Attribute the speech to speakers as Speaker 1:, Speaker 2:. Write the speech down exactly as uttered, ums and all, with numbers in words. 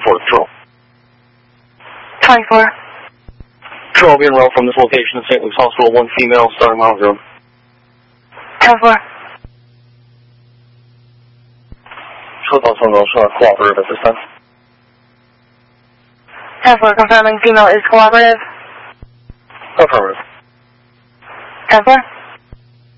Speaker 1: four, Patrol.
Speaker 2: twenty-four.
Speaker 1: Patrol being route from this location to Saint Luke's Hospital, one female, starting miles road.
Speaker 2: ten-four.
Speaker 1: Patrol thoughts on those, uh, cooperative at this time.
Speaker 2: ten-four, confirming female is cooperative.
Speaker 1: Affirmative.
Speaker 2: ten-four.